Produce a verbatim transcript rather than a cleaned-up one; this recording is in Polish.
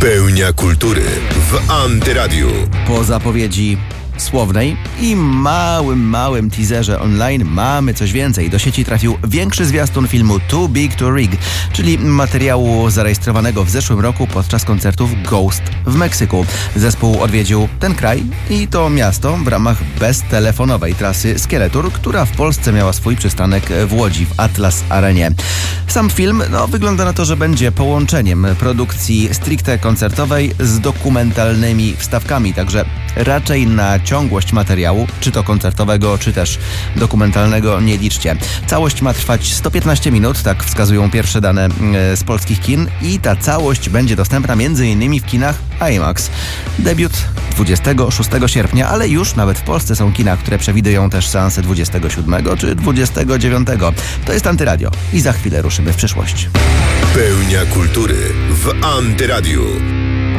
Pełnia kultury w Antyradiu. Po zapowiedzi słownej i małym, małym teaserze online mamy coś więcej. Do sieci trafił większy zwiastun filmu Too Big to Rig, czyli materiału zarejestrowanego w zeszłym roku podczas koncertów Ghost w Meksyku. Zespół odwiedził ten kraj i to miasto w ramach beztelefonowej trasy Skeletor, która w Polsce miała swój przystanek w Łodzi, w Atlas Arenie. Sam film no, wygląda na to, że będzie połączeniem produkcji stricte koncertowej z dokumentalnymi wstawkami, także raczej na ciągłość materiału, czy to koncertowego, czy też dokumentalnego, nie liczcie. Całość ma trwać sto piętnaście minut, tak wskazują pierwsze dane z polskich kin, i ta całość będzie dostępna m.in. w kinach IMAX. Debiut dwudziestego szóstego sierpnia, ale już nawet w Polsce są kina, które przewidują też seansy dwudziestego siódmego czy dwudziestego dziewiątego. To jest Antyradio i za chwilę ruszymy w przyszłość. Pełnia kultury w Antyradiu.